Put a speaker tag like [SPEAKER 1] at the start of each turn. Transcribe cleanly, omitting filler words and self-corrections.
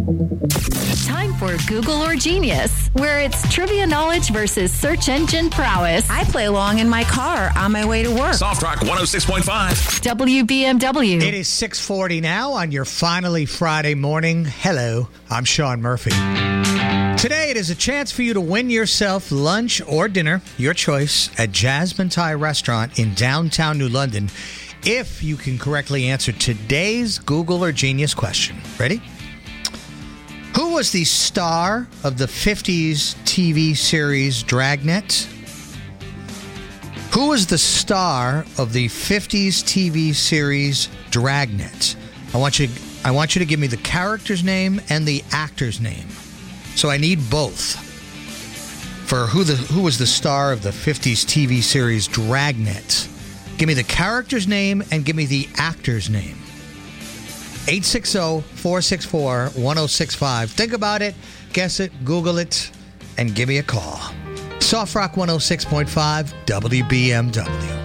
[SPEAKER 1] Time for Google or Genius, where it's trivia knowledge versus search engine prowess.
[SPEAKER 2] I play along in my car on my way to work.
[SPEAKER 3] Soft Rock 106.5.
[SPEAKER 1] WBMW.
[SPEAKER 4] It is 6:40 now on your finally Friday morning. Hello, I'm Sean Murphy. Today it is a chance for you to win yourself lunch or dinner, your choice, at Jasmine Thai Restaurant in downtown New London, if you can correctly answer today's Google or Genius question. Ready? Who was the star of the 50s TV series Dragnet? Who was the star of the 50s TV series Dragnet? I want you to give me the character's name and the actor's name. So I need both. For who was the star of the 50s TV series Dragnet? Give me the character's name and give me the actor's name. 860-464-1065. Think about it, guess it, Google it, and give me a call. Soft Rock 106.5 WBMW.